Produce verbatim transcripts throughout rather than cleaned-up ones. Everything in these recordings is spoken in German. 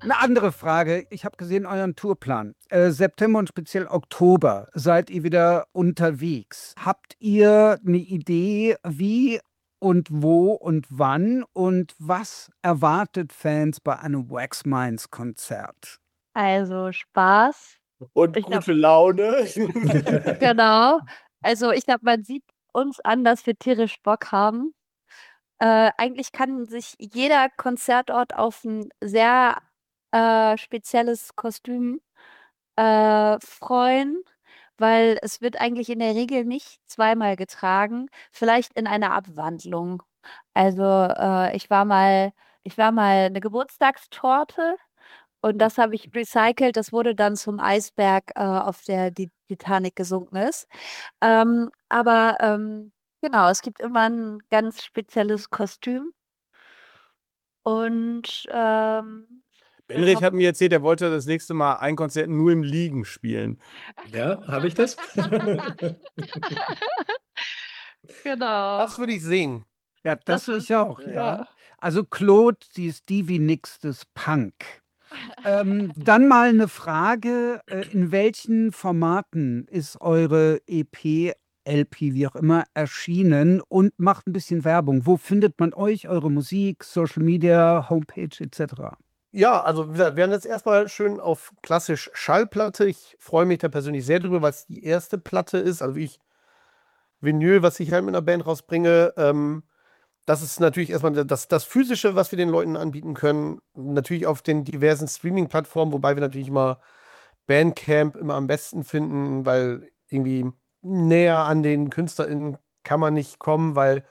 Eine andere Frage. Ich habe gesehen euren Tourplan. Äh, September und speziell Oktober seid ihr wieder unterwegs. Habt ihr eine Idee, wie und wo und wann und was erwartet Fans bei einem Wax Minds Konzert? Also Spaß. Und Ich glaube, gute Laune. genau. Also ich glaube, man sieht uns an, dass wir tierisch Bock haben. Äh, eigentlich kann sich jeder Konzertort auf ein sehr äh, spezielles Kostüm äh, freuen, weil es wird eigentlich in der Regel nicht zweimal getragen, vielleicht in einer Abwandlung. Also äh, ich war mal, ich war mal eine Geburtstagstorte und das habe ich recycelt. Das wurde dann zum Eisberg, äh, auf der die Titanic gesunken ist. Ähm, aber ähm, genau, es gibt immer ein ganz spezielles Kostüm und ähm, wir Benrich hat hoffen. mir erzählt, er wollte das nächste Mal ein Konzert nur im Liegen spielen. Ja, habe ich das? Genau. Das würde ich singen. Ja, Das das ist, ich auch, ja. ja. Also Claude, die Stevie Nicks des Punk. Ähm, dann mal eine Frage, äh, in welchen Formaten ist eure E P, L P, wie auch immer, erschienen und macht ein bisschen Werbung. Wo findet man euch, eure Musik, Social Media, Homepage et cetera? Ja, also wie gesagt, wir haben jetzt erstmal schön auf klassisch Schallplatte. Ich freue mich da persönlich sehr drüber, weil es die erste Platte ist, also wie ich Vinyl, was ich halt mit einer Band rausbringe. Ähm, das ist natürlich erstmal das, das Physische, was wir den Leuten anbieten können. Natürlich auf den diversen Streaming-Plattformen, wobei wir natürlich immer Bandcamp immer am besten finden, weil irgendwie näher an den KünstlerInnen kann man nicht kommen, weil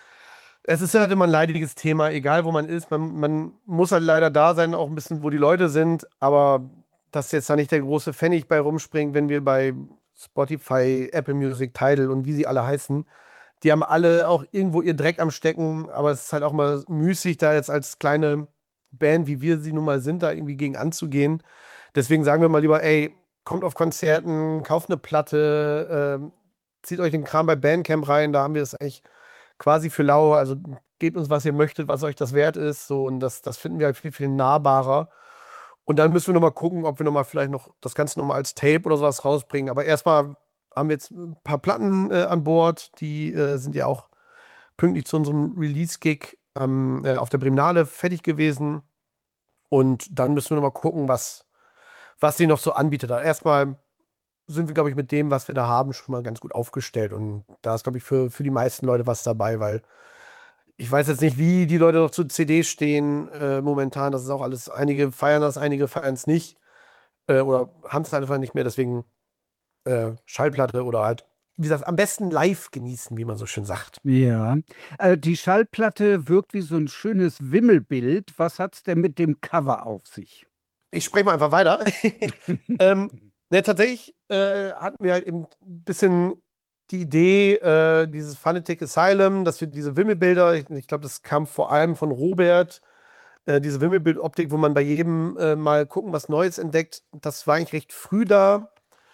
es ist halt immer ein leidiges Thema, egal wo man ist. Man, man muss halt leider da sein, auch ein bisschen, wo die Leute sind, aber dass jetzt da nicht der große Pfennig bei rumspringt, wenn wir bei Spotify, Apple Music, Tidal und wie sie alle heißen, die haben alle auch irgendwo ihr Dreck am Stecken, aber es ist halt auch mal müßig, da jetzt als kleine Band, wie wir sie nun mal sind, da irgendwie gegen anzugehen. Deswegen sagen wir mal lieber, ey, kommt auf Konzerten, kauft eine Platte, ähm, zieht euch den Kram bei Bandcamp rein, da haben wir es eigentlich quasi für lau. Also gebt uns, was ihr möchtet, was euch das wert ist. So, und das, das finden wir halt viel, viel nahbarer. Und dann müssen wir nochmal gucken, ob wir nochmal vielleicht noch das Ganze nochmal als Tape oder sowas rausbringen. Aber erstmal haben wir jetzt ein paar Platten äh, an Bord, die äh, sind ja auch pünktlich zu unserem Release-Gig ähm, äh, auf der Breminale fertig gewesen. Und dann müssen wir nochmal gucken, was, was sie noch so anbietet. Da erstmal sind wir, glaube ich, mit dem, was wir da haben, schon mal ganz gut aufgestellt. Und da ist, glaube ich, für, für die meisten Leute was dabei, weil ich weiß jetzt nicht, wie die Leute noch zu C Ds stehen äh, momentan. Das ist auch alles, einige feiern das, einige feiern es nicht. Äh, oder haben es einfach nicht mehr. Deswegen äh, Schallplatte oder halt, wie gesagt, am besten live genießen, wie man so schön sagt. Ja, äh, die Schallplatte wirkt wie so ein schönes Wimmelbild. Was hat's denn mit dem Cover auf sich? Ich spreche mal einfach weiter. ähm, ne, tatsächlich äh, hatten wir halt eben ein bisschen die Idee, äh, dieses Fanatic Asylum, dass wir diese Wimmelbilder, ich, ich glaube, das kam vor allem von Robert, äh, diese Wimmelbildoptik, wo man bei jedem äh, mal gucken, was Neues entdeckt, das war eigentlich recht früh da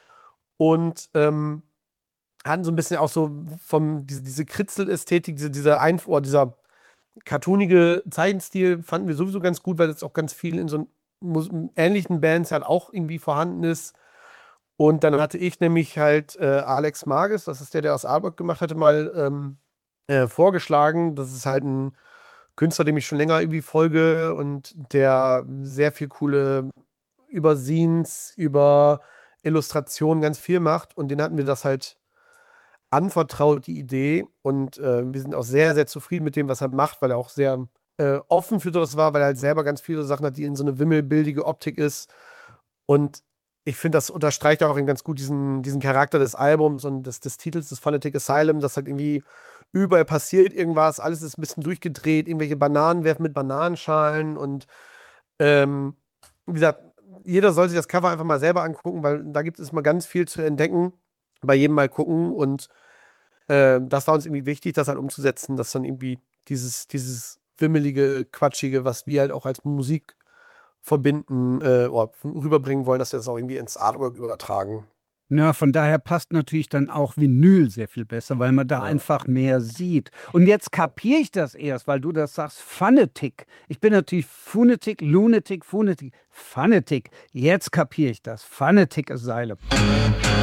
und ähm, hatten so ein bisschen auch so vom, diese, diese Kritzelästhetik, diese, dieser Einf oder dieser cartoonige Zeichenstil fanden wir sowieso ganz gut, weil das auch ganz viel in so Mus- ähnlichen Bands halt auch irgendwie vorhanden ist. Und dann hatte ich nämlich halt äh, Alex Marges, das ist der, der aus Aalborg gemacht hatte, mal ähm, äh, vorgeschlagen. Das ist halt ein Künstler, dem ich schon länger irgendwie folge und der sehr viel coole über Scenes, über Illustrationen ganz viel macht. Und den hatten wir das halt anvertraut, die Idee. Und äh, wir sind auch sehr, sehr zufrieden mit dem, was er macht, weil er auch sehr äh, offen für das war, weil er halt selber ganz viele Sachen hat, die in so eine wimmelbildige Optik ist. Und ich finde, das unterstreicht auch eben ganz gut diesen, diesen Charakter des Albums und des, des Titels des Fanatic Asylum, dass halt irgendwie überall passiert irgendwas, alles ist ein bisschen durchgedreht, irgendwelche Bananen werfen mit Bananenschalen und ähm, wie gesagt, jeder soll sich das Cover einfach mal selber angucken, weil da gibt es mal ganz viel zu entdecken, bei jedem mal gucken und äh, das war uns irgendwie wichtig, das halt umzusetzen, dass dann irgendwie dieses, dieses wimmelige, quatschige, was wir halt auch als Musik verbinden äh, oder rüberbringen wollen, dass wir das auch irgendwie ins Artwork übertragen. Ja, von daher passt natürlich dann auch Vinyl sehr viel besser, weil man da Ja. einfach mehr sieht. Und jetzt kapiere ich das erst, weil du das sagst, Phonetic. Ich bin natürlich Phonetic, Lunatic, Phonetic, Phonetic. Jetzt kapiere ich das. Phonetic Asylum.